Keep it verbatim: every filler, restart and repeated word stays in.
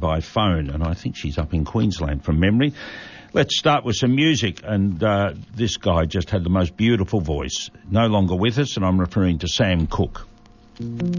by phone, and I think she's up in Queensland from memory. Let's start with some music, and uh, this guy just had the most beautiful voice. No longer with us, and I'm referring to Sam Cooke.